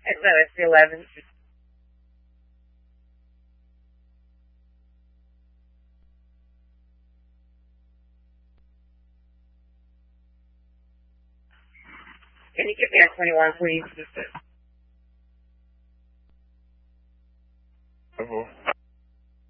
No, it's the 11th. Can you get me on 21, please? Uh-oh.